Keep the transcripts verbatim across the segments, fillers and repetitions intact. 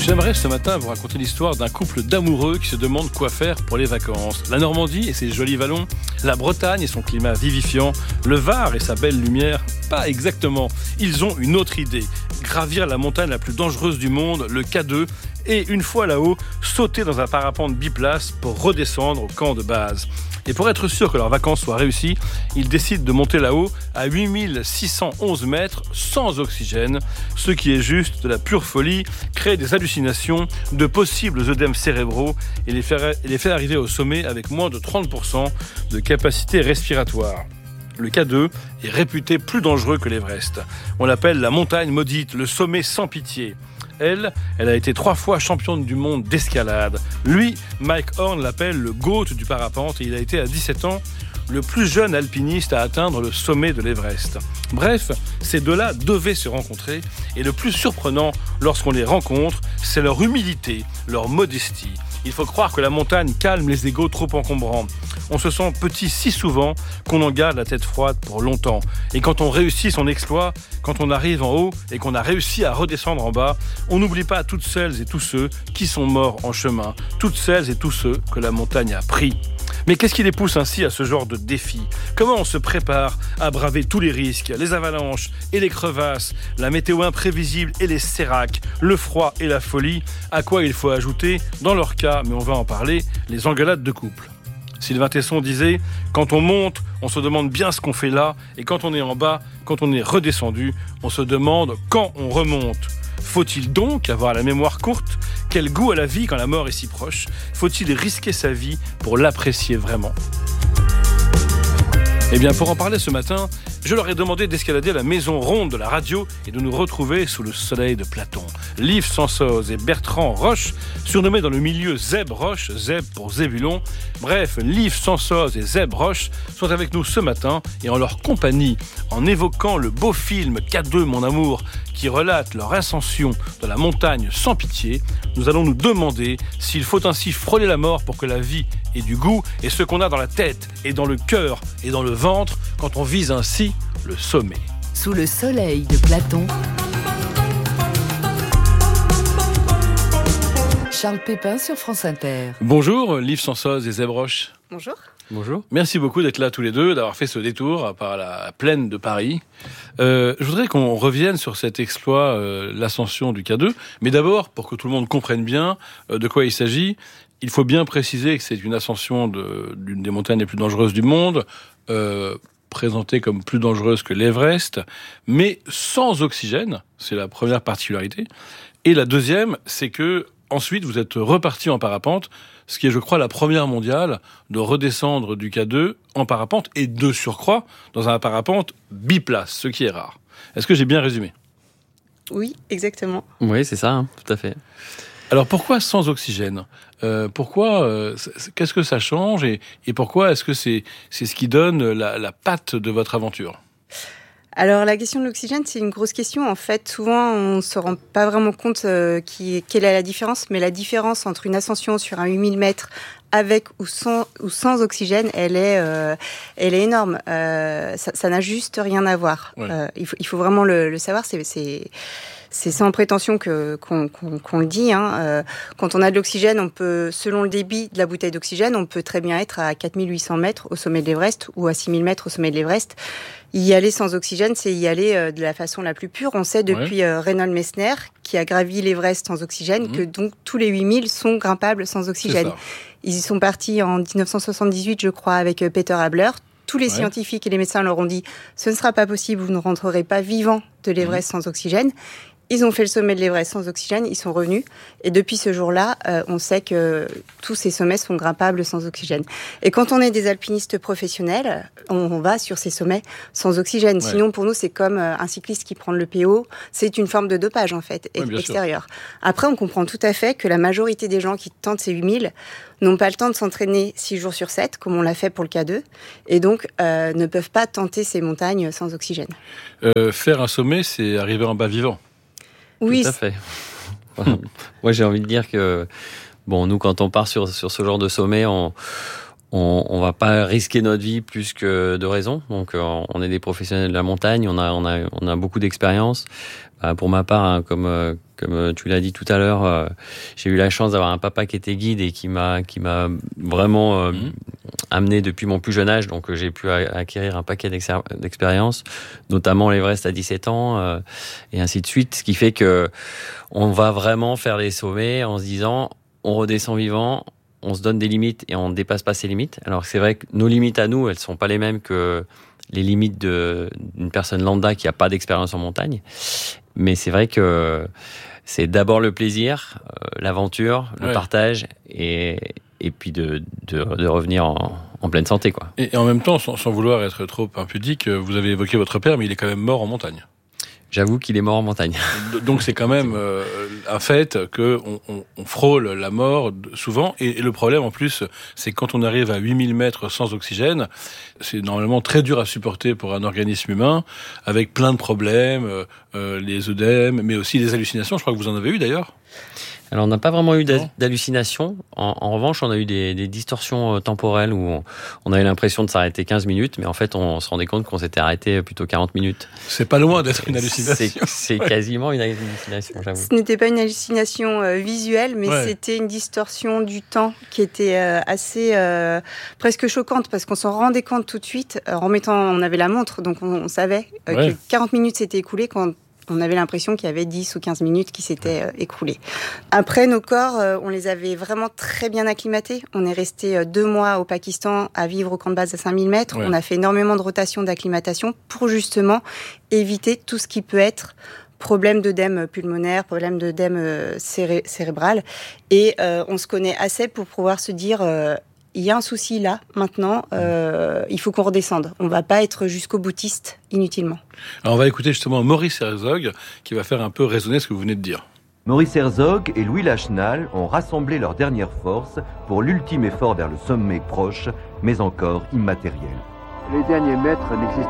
J'aimerais ce matin vous raconter l'histoire d'un couple d'amoureux qui se demandent quoi faire pour les vacances. La Normandie et ses jolis vallons, la Bretagne et son climat vivifiant, le Var et sa belle lumière, pas exactement. Ils ont une autre idée, gravir la montagne la plus dangereuse du monde, le K deux, et une fois là-haut, sauter dans un parapente biplace pour redescendre au camp de base. Et pour être sûr que leurs vacances soient réussies, ils décident de monter là-haut à huit mille six cent onze mètres sans oxygène, ce qui est juste de la pure folie, créer des hallucinations, de possibles œdèmes cérébraux et les faire, et les faire arriver au sommet avec moins de trente pour cent de capacité respiratoire. Le K deux est réputé plus dangereux que l'Everest. On l'appelle la montagne maudite, le sommet sans pitié. Elle, elle a été trois fois championne du monde d'escalade. Lui, Mike Horn l'appelle le GOAT du parapente et il a été à dix-sept ans le plus jeune alpiniste à atteindre le sommet de l'Everest. Bref, ces deux-là devaient se rencontrer et le plus surprenant lorsqu'on les rencontre, c'est leur humilité, leur modestie. Il faut croire que la montagne calme les égos trop encombrants. On se sent petit si souvent qu'on en garde la tête froide pour longtemps. Et quand on réussit son exploit, quand on arrive en haut et qu'on a réussi à redescendre en bas, on n'oublie pas toutes celles et tous ceux qui sont morts en chemin, toutes celles et tous ceux que la montagne a pris. Mais qu'est-ce qui les pousse ainsi à ce genre de défi ? Comment on se prépare à braver tous les risques, les avalanches et les crevasses, la météo imprévisible et les séracs, le froid et la folie ? À quoi il faut ajouter, dans leur cas, mais on va en parler, les engueulades de couple. Sylvain Tesson disait « Quand on monte, on se demande bien ce qu'on fait là, et quand on est en bas, quand on est redescendu, on se demande quand on remonte. » Faut-il donc avoir la mémoire courte ? Quel goût à la vie quand la mort est si proche ? Faut-il risquer sa vie pour l'apprécier vraiment ? Eh bien, pour en parler ce matin, je leur ai demandé d'escalader la maison ronde de la radio et de nous retrouver sous le soleil de Platon. Liv Sansoz et Bertrand Roche, surnommés dans le milieu Zeb Roche, Zeb pour Zébulon. Bref, Liv Sansoz et Zeb Roche sont avec nous ce matin et en leur compagnie, en évoquant le beau film K deux, mon amour, qui relate leur ascension de la montagne sans pitié, nous allons nous demander s'il faut ainsi frôler la mort pour que la vie ait du goût et ce qu'on a dans la tête et dans le cœur et dans le ventre quand on vise ainsi le sommet. Sous le soleil de Platon, Charles Pépin sur France Inter. Bonjour, Liv Sansoz et Zeb Roche. Bonjour. Bonjour. Merci beaucoup d'être là tous les deux, d'avoir fait ce détour par la plaine de Paris. Euh, je voudrais qu'on revienne sur cet exploit, euh, l'ascension du K deux. Mais d'abord, pour que tout le monde comprenne bien euh, de quoi il s'agit, il faut bien préciser que c'est une ascension de, d'une des montagnes les plus dangereuses du monde, euh, présentée comme plus dangereuse que l'Everest, mais sans oxygène. C'est la première particularité. Et la deuxième, c'est que ensuite, vous êtes reparti en parapente, ce qui est, je crois, la première mondiale de redescendre du K deux en parapente et de surcroît dans un parapente biplace, ce qui est rare. Est-ce que j'ai bien résumé ? Oui, exactement. Oui, c'est ça, hein, tout à fait. Alors pourquoi sans oxygène ? euh, Pourquoi euh, Qu'est-ce que ça change et, et pourquoi est-ce que c'est, c'est ce qui donne la, la patte de votre aventure ? Alors la question de l'oxygène, c'est une grosse question. En fait, souvent, on ne se rend pas vraiment compte euh, qui, quelle est la différence. Mais la différence entre une ascension sur un huit mille mètres avec ou sans, ou sans oxygène, elle est, euh, elle est énorme. Euh, ça, ça n'a juste rien à voir. Ouais. Euh, il faut, il faut vraiment le, le savoir. C'est, c'est, c'est sans prétention que, qu'on, qu'on, qu'on le dit. Hein. Euh, quand on a de l'oxygène, on peut, selon le débit de la bouteille d'oxygène, on peut très bien être à quatre mille huit cents mètres au sommet de l'Everest ou à six mille mètres au sommet de l'Everest. Y aller sans oxygène, c'est y aller euh, de la façon la plus pure. On sait depuis ouais. euh, Reinhold Messner, qui a gravi l'Everest sans oxygène, mmh. que donc tous les huit mille sont grimpables sans oxygène. Ils y sont partis en dix-neuf cent soixante-dix-huit, je crois, avec euh, Peter Habler. Tous les ouais. scientifiques et les médecins leur ont dit « ce ne sera pas possible, vous ne rentrerez pas vivant de l'Everest mmh. sans oxygène ». Ils ont fait le sommet de l'Everest sans oxygène, ils sont revenus. Et depuis ce jour-là, euh, on sait que tous ces sommets sont grimpables sans oxygène. Et quand on est des alpinistes professionnels, on, on va sur ces sommets sans oxygène. Ouais. Sinon, pour nous, c'est comme euh, un cycliste qui prend le P O. C'est une forme de dopage, en fait, ouais, extérieur. Après, on comprend tout à fait que la majorité des gens qui tentent ces huit mille n'ont pas le temps de s'entraîner six jours sur sept, comme on l'a fait pour le K deux, et donc euh, ne peuvent pas tenter ces montagnes sans oxygène. Euh, faire un sommet, c'est arriver en bas vivant. Oui, tout à fait. Moi, j'ai envie de dire que, bon, nous, quand on part sur, sur ce genre de sommet, on, on, on va pas risquer notre vie plus que de raison. Donc, euh, on est des professionnels de la montagne, on a, on a, on a beaucoup d'expérience. Euh, pour ma part, hein, comme, euh, comme tu l'as dit tout à l'heure, euh, j'ai eu la chance d'avoir un papa qui était guide et qui m'a, qui m'a vraiment euh, mmh. amené depuis mon plus jeune âge. Donc, euh, j'ai pu acquérir un paquet d'expériences, notamment l'Everest à dix-sept ans, euh, et ainsi de suite. Ce qui fait que on va vraiment faire les sommets en se disant, on redescend vivant, on se donne des limites et on ne dépasse pas ces limites. Alors, c'est vrai que nos limites à nous, elles sont pas les mêmes que les limites de, d'une personne lambda qui n'a pas d'expérience en montagne. Mais c'est vrai que c'est d'abord le plaisir, euh, l'aventure, le ouais. partage et, et puis de, de, de revenir en, en pleine santé, quoi. Et, et en même temps, sans, sans vouloir être trop impudique, vous avez évoqué votre père, mais il est quand même mort en montagne. J'avoue qu'il est mort en montagne. Donc c'est quand même euh, un fait qu'on on, on frôle la mort souvent. Et, et le problème en plus, c'est que quand on arrive à huit mille mètres sans oxygène, c'est normalement très dur à supporter pour un organisme humain, avec plein de problèmes, euh, les œdèmes, mais aussi les hallucinations. Je crois que vous en avez eu d'ailleurs. Alors, on n'a pas vraiment eu d'hallucinations. En, en revanche, on a eu des, des distorsions temporelles où on, on avait l'impression de s'arrêter quinze minutes, mais en fait, on se rendait compte qu'on s'était arrêté plutôt quarante minutes. C'est pas loin d'être une hallucination. C'est ouais. quasiment une hallucination, j'avoue. Ce n'était pas une hallucination euh, visuelle, mais ouais. c'était une distorsion du temps qui était euh, assez euh, presque choquante parce qu'on s'en rendait compte tout de suite euh, en mettant, on avait la montre, donc on, on savait euh, ouais. que quarante minutes s'étaient écoulées quand on avait l'impression qu'il y avait dix ou quinze minutes qui s'étaient euh, écoulées. Après, nos corps, euh, on les avait vraiment très bien acclimatés. On est resté euh, deux mois au Pakistan à vivre au camp de base à cinq mille mètres. Ouais. On a fait énormément de rotation, d'acclimatation pour justement éviter tout ce qui peut être problème d'œdème pulmonaire, problème d'œdème euh, céré- cérébral. Et euh, on se connaît assez pour pouvoir se dire... Euh, il y a un souci là, maintenant, euh, il faut qu'on redescende. On ne va pas être jusqu'au boutiste inutilement. Alors on va écouter justement Maurice Herzog qui va faire un peu résonner ce que vous venez de dire. Maurice Herzog et Louis Lachenal ont rassemblé leurs dernières forces pour l'ultime effort vers le sommet proche, mais encore immatériel. Les derniers mètres n'existaient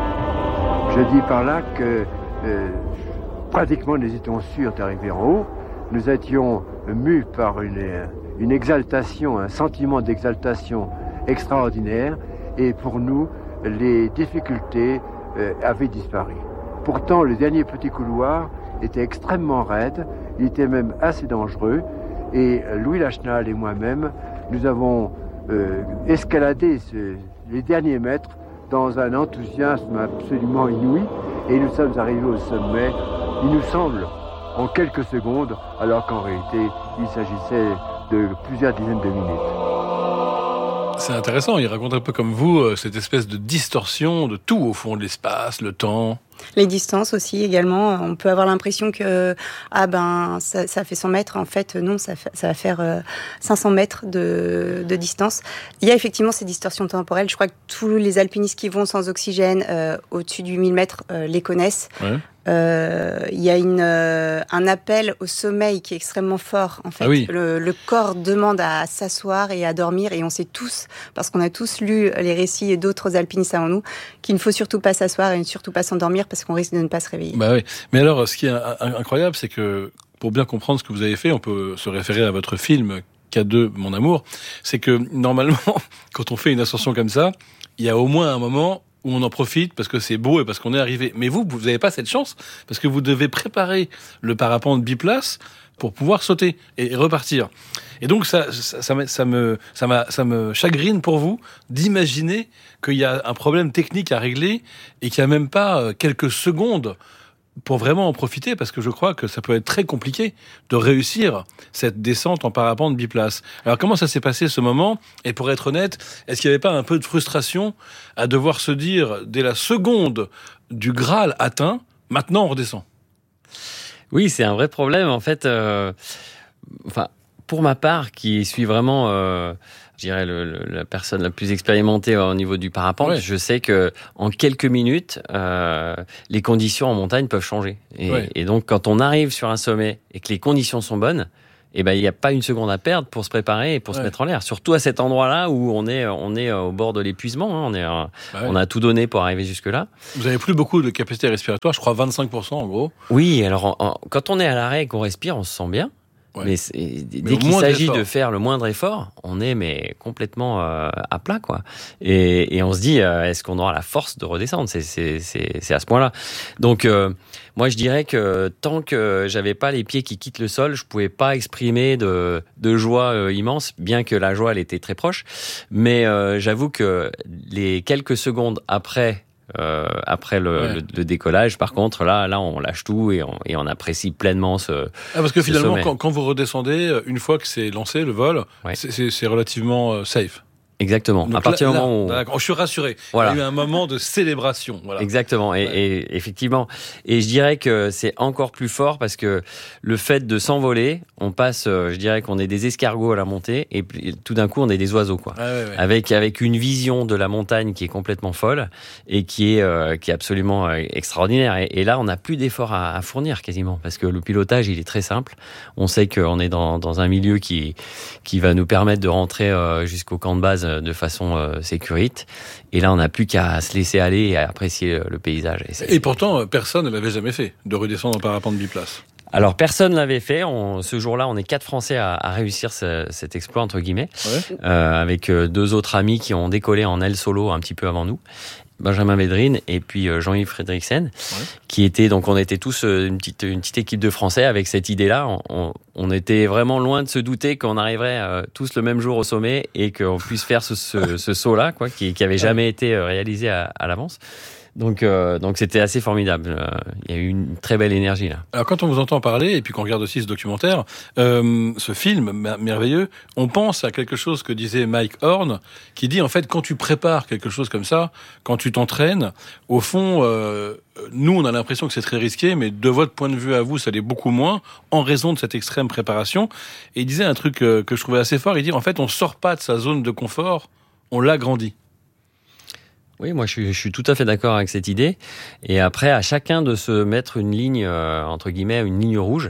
plus. Je dis par là que euh, pratiquement nous étions sûrs d'arriver en haut. Nous étions mus par une... une exaltation, un sentiment d'exaltation extraordinaire, et pour nous, les difficultés euh, avaient disparu. Pourtant, le dernier petit couloir était extrêmement raide, il était même assez dangereux, et Louis Lachenal et moi-même, nous avons euh, escaladé ce, les derniers mètres dans un enthousiasme absolument inouï, et nous sommes arrivés au sommet, il nous semble, en quelques secondes, alors qu'en réalité, il s'agissait de plusieurs dizaines de minutes. C'est intéressant, il raconte un peu comme vous cette espèce de distorsion de tout au fond de l'espace, le temps. Les distances aussi également, on peut avoir l'impression que ah ben ça, ça fait cent mètres, en fait non, ça, fait, ça va faire euh, cinq cents mètres de, de distance. Il y a effectivement ces distorsions temporelles, je crois que tous les alpinistes qui vont sans oxygène euh, au-dessus de huit mille mètres euh, les connaissent. Ouais. Euh, il y a une, euh, un appel au sommeil qui est extrêmement fort. En fait, ah oui. le, le corps demande à s'asseoir et à dormir, et on sait tous, parce qu'on a tous lu les récits d'autres alpinistes avant nous, qu'il ne faut surtout pas s'asseoir et surtout pas s'endormir parce qu'on risque de ne pas se réveiller. Bah oui. Mais alors, ce qui est incroyable, c'est que pour bien comprendre ce que vous avez fait, on peut se référer à votre film K deux, Mon Amour. C'est que normalement, quand on fait une ascension comme ça, il y a au moins un moment où on en profite parce que c'est beau et parce qu'on est arrivé. Mais vous, vous n'avez pas cette chance parce que vous devez préparer le parapente biplace pour pouvoir sauter et repartir. Et donc ça, ça, ça, me, ça, me, ça, me, ça me chagrine pour vous d'imaginer qu'il y a un problème technique à régler et qu'il n'y a même pas quelques secondes pour vraiment en profiter, parce que je crois que ça peut être très compliqué de réussir cette descente en parapente biplace. Alors comment ça s'est passé ce moment ? Et pour être honnête, est-ce qu'il n'y avait pas un peu de frustration à devoir se dire, dès la seconde du Graal atteint, maintenant on redescend ? Oui, c'est un vrai problème en fait. Euh, enfin, pour ma part, qui suis vraiment... Euh, je dirais le, le, la personne la plus expérimentée au niveau du parapente, ouais. Je sais que en quelques minutes, euh, les conditions en montagne peuvent changer. Et, ouais. et donc, quand on arrive sur un sommet et que les conditions sont bonnes, eh ben il n'y a pas une seconde à perdre pour se préparer et pour ouais. se mettre en l'air. Surtout à cet endroit-là où on est, on est au bord de l'épuisement. Hein, on est, bah ouais. on a tout donné pour arriver jusque-là. Vous avez plus beaucoup de capacité respiratoire, je crois vingt-cinq pour cent en gros. Oui, alors en, en, quand on est à l'arrêt et qu'on respire, on se sent bien. Ouais. Mais, mais dès qu'il s'agit de faire le moindre effort, on est mais complètement euh, à plat, quoi. Et, et on se dit, euh, est-ce qu'on aura la force de redescendre ? C'est, c'est, c'est, c'est à ce point-là. Donc, euh, moi, je dirais que tant que j'avais pas les pieds qui quittent le sol, je pouvais pas exprimer de, de joie euh, immense, bien que la joie, elle était très proche. Mais euh, j'avoue que les quelques secondes après Euh, après le, ouais. le, le décollage, par contre, là, là, on lâche tout et on, et on apprécie pleinement ce. Ah, parce que ce finalement, sommet. quand, quand vous redescendez, une fois que c'est lancé le vol, ouais. c'est, c'est, c'est relativement euh, safe. Exactement. Donc à partir du moment où on... je suis rassuré. Voilà. Il y a eu un moment de célébration. Voilà. Exactement. Et, ouais. et effectivement. Et je dirais que c'est encore plus fort parce que le fait de s'envoler, on passe. Je dirais qu'on est des escargots à la montée et tout d'un coup on est des oiseaux, quoi. Ah, ouais, ouais. Avec avec une vision de la montagne qui est complètement folle et qui est euh, qui est absolument euh, extraordinaire. Et, et là, on n'a plus d'efforts à, à fournir quasiment parce que le pilotage, il est très simple. On sait qu'on est dans dans un milieu qui qui va nous permettre de rentrer euh, jusqu'au camp de base de façon euh, sécurite. Et là, on n'a plus qu'à se laisser aller et à apprécier le paysage. Et, et pourtant, personne ne l'avait jamais fait, de redescendre en parapente biplace. Alors, personne ne l'avait fait. On, ce jour-là, on est quatre Français à, à réussir ce, cet exploit, entre guillemets, ouais. euh, avec deux autres amis qui ont décollé en aile solo un petit peu avant nous. Benjamin Védrine et puis Jean-Yves Fredriksen, ouais. qui étaient donc on était tous une petite une petite équipe de Français avec cette idée-là. On, on, on était vraiment loin de se douter qu'on arriverait euh, tous le même jour au sommet et qu'on puisse faire ce, ce, ce saut-là, quoi, qui qui avait jamais été réalisé à, à l'avance. Donc, euh, donc c'était assez formidable. Il y a eu une très belle énergie là. Alors quand on vous entend parler et puis qu'on regarde aussi ce documentaire, euh, ce film merveilleux, on pense à quelque chose que disait Mike Horn, qui dit en fait quand tu prépares quelque chose comme ça, quand tu t'entraînes, au fond, euh, nous on a l'impression que c'est très risqué, mais de votre point de vue à vous, ça l'est beaucoup moins en raison de cette extrême préparation. Et il disait un truc que je trouvais assez fort. Il dit en fait on sort pas de sa zone de confort, on l'agrandit. Oui, moi je suis, je suis tout à fait d'accord avec cette idée. Et après, à chacun de se mettre une ligne, euh, entre guillemets, une ligne rouge,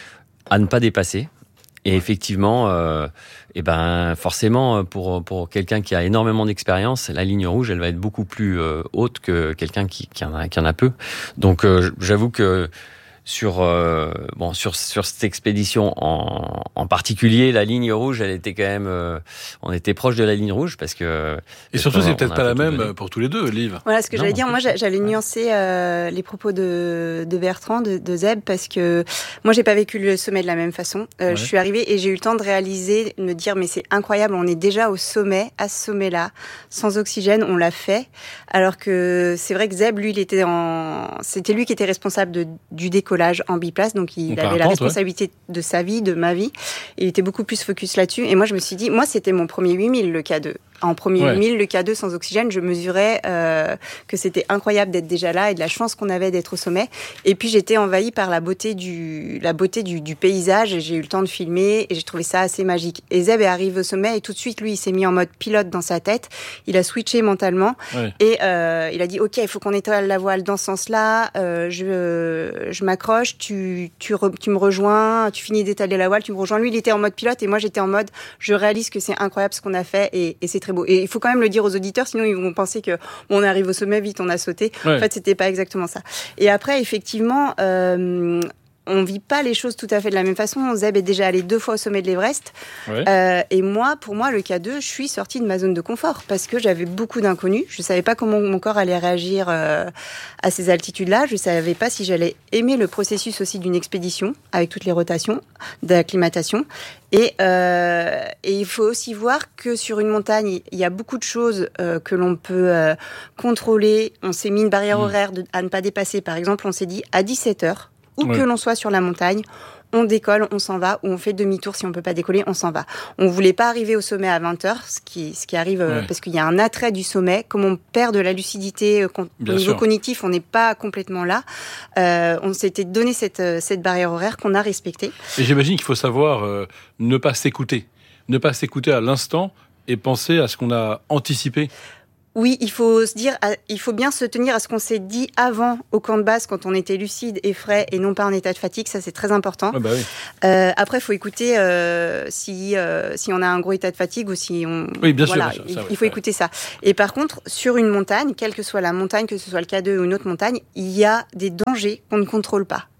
à ne pas dépasser. Et effectivement, euh, et ben forcément, pour pour quelqu'un qui a énormément d'expérience, la ligne rouge, elle va être beaucoup plus euh, haute que quelqu'un qui, qui en a qui en a peu. Donc, euh, j'avoue que sur euh, bon sur sur cette expédition en en particulier, la ligne rouge, elle était quand même euh, on était proche de la ligne rouge parce que et surtout c'est peut-être pas la même donné. Pour tous les deux, Liv. Voilà ce que non, j'allais dire. Moi, plus, j'allais ouais. nuancer euh, les propos de de Bertrand, de, de Zeb, parce que moi j'ai pas vécu le sommet de la même façon. Euh, ouais. Je suis arrivée et j'ai eu le temps de réaliser, de me dire mais c'est incroyable, on est déjà au sommet, à ce sommet-là, sans oxygène, on l'a fait. Alors que c'est vrai que Zeb, lui, il était en, c'était lui qui était responsable de, du décollage en biplace. Donc, il on avait la responsabilité ouais. de sa vie, de ma vie. Il était beaucoup plus focus là-dessus. Et moi, je me suis dit, moi, c'était mon premier huit mille, le K deux. En premier ouais. huit mille, le K deux sans oxygène, je mesurais euh, que c'était incroyable d'être déjà là et de la chance qu'on avait d'être au sommet. Et puis, j'étais envahie par la beauté du, la beauté du, du paysage. Et j'ai eu le temps de filmer et j'ai trouvé ça assez magique. Et Zeb est arrivé au sommet et tout de suite, lui, il s'est mis en mode pilote dans sa tête. Il a switché mentalement ouais. et euh, il a dit, OK, il faut qu'on étale la voile dans ce sens-là. Euh, je, je m'accroche, tu, tu, re, tu me rejoins, tu finis d'étaler la voile, tu me rejoins. Lui, il était en mode pilote et moi, j'étais en mode, je réalise que c'est incroyable ce qu'on a fait et, et c'est très beau. Et il faut quand même le dire aux auditeurs, sinon ils vont penser que bon, on arrive au sommet, vite, on a sauté. Ouais. En fait, c'était pas exactement ça. Et après, effectivement, euh, on vit pas les choses tout à fait de la même façon. Zeb est déjà allé deux fois au sommet de l'Everest. Ouais. Euh, et moi, pour moi, le K deux, je suis sortie de ma zone de confort parce que j'avais beaucoup d'inconnus. Je savais pas comment mon corps allait réagir euh, à ces altitudes-là. Je savais pas si j'allais aimer le processus aussi d'une expédition avec toutes les rotations d'acclimatation. Et, euh, et il faut aussi voir que sur une montagne, il y a beaucoup de choses euh, que l'on peut euh, contrôler. On s'est mis une barrière mmh. horaire de, à ne pas dépasser. Par exemple, on s'est dit à dix-sept heures, où ouais. que l'on soit sur la montagne, on décolle, on s'en va, ou on fait demi-tour. Si on ne peut pas décoller, on s'en va. On ne voulait pas arriver au sommet à vingt heures, ce qui, ce qui arrive ouais. euh, parce qu'il y a un attrait du sommet. Comme on perd de la lucidité euh, au niveau sûr. cognitif, on n'est pas complètement là. Euh, on s'était donné cette, cette barrière horaire qu'on a respectée. Et j'imagine qu'il faut savoir euh, ne pas s'écouter. Ne pas s'écouter à l'instant et penser à ce qu'on a anticipé. Oui, il faut se dire, il faut bien se tenir à ce qu'on s'est dit avant au camp de base quand on était lucide et frais et non pas en état de fatigue. Ça, c'est très important. Ah bah oui. euh, après, il faut écouter euh, si euh, si on a un gros état de fatigue ou si on. Oui, bien voilà, sûr. Il, ça, il faut ouais. écouter ça. Et par contre, sur une montagne, quelle que soit la montagne, que ce soit le K deux ou une autre montagne, il y a des dangers qu'on ne contrôle pas.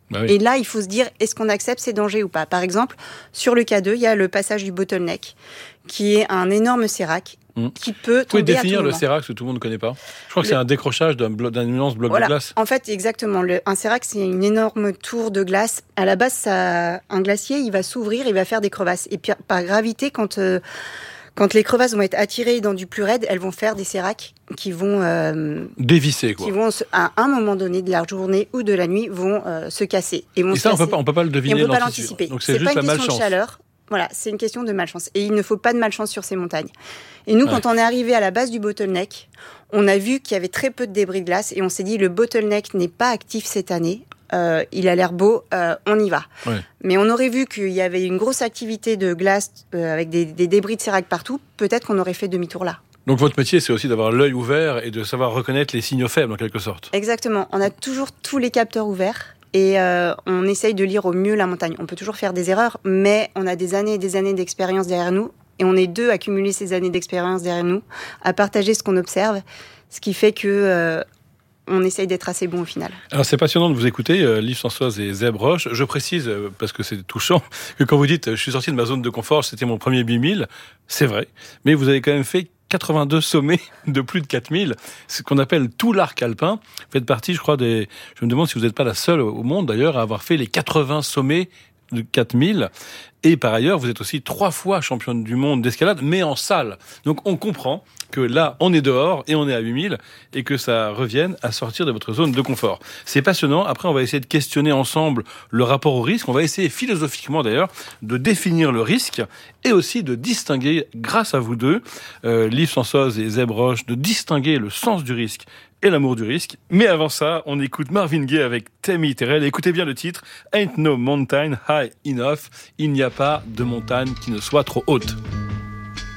Bah oui. Et là, il faut se dire, est-ce qu'on accepte ces dangers ou pas? Par exemple, sur le K deux, il y a le passage du bottleneck, qui est un énorme sérac, mmh. qui peut tomber à tout moment. Vous pouvez définir le sérac, que tout le monde ne connaît pas? Je crois que le... c'est un décrochage d'un, blo- d'un immense bloc voilà. de glace. En fait, exactement. Le, un sérac, c'est une énorme tour de glace. À la base, ça, un glacier, il va s'ouvrir, il va faire des crevasses. Et puis, par gravité, quand... Euh, Quand les crevasses vont être attirées dans du plus raide, elles vont faire des séracs qui vont... Euh, dévisser, quoi. Qui vont, à un moment donné de la journée ou de la nuit, vont euh, se casser. Et, vont et se ça, casser. on ne peut pas le deviner. Et on ne peut pas l'anticiper. Donc c'est, c'est juste pas une la question de chaleur. Voilà, c'est une question de malchance. Et il ne faut pas de malchance sur ces montagnes. Et nous, ouais. quand on est arrivé à la base du bottleneck, on a vu qu'il y avait très peu de débris de glace et on s'est dit, le bottleneck n'est pas actif cette année. Euh, il a l'air beau, euh, on y va. Ouais. Mais on aurait vu qu'il y avait une grosse activité de glace euh, avec des, des débris de sérac partout. Peut-être qu'on aurait fait demi-tour là. Donc votre métier, c'est aussi d'avoir l'œil ouvert et de savoir reconnaître les signaux faibles, en quelque sorte. Exactement. On a toujours tous les capteurs ouverts et euh, on essaye de lire au mieux la montagne. On peut toujours faire des erreurs, mais on a des années et des années d'expérience derrière nous. Et on est deux à cumuler ces années d'expérience derrière nous, à partager ce qu'on observe, ce qui fait que... Euh, on essaye d'être assez bon au final. Alors c'est passionnant de vous écouter, euh, Liv Sansoise et Zeb Roche. Je précise, euh, parce que c'est touchant, que quand vous dites « je suis sorti de ma zone de confort, c'était mon premier huit mille », c'est vrai, mais vous avez quand même fait quatre-vingt-deux sommets de plus de quatre mille, ce qu'on appelle tout l'arc alpin. Vous faites partie, je crois, des... Je me demande si vous n'êtes pas la seule au monde, d'ailleurs, à avoir fait les quatre-vingts sommets de quatre mille. Et par ailleurs, vous êtes aussi trois fois championne du monde d'escalade, mais en salle. Donc on comprend que là, on est dehors et on est à huit mille et que ça revienne à sortir de votre zone de confort. C'est passionnant. Après, on va essayer de questionner ensemble le rapport au risque. On va essayer philosophiquement d'ailleurs de définir le risque et aussi de distinguer, grâce à vous deux, euh, Liv Sansoise et Zeb Roche, de distinguer le sens du risque et l'amour du risque. Mais avant ça, on écoute Marvin Gaye avec Tammy Terrell. Écoutez bien le titre, Ain't No Mountain High Enough. Il n'y a pas de montagne qui ne soit trop haute.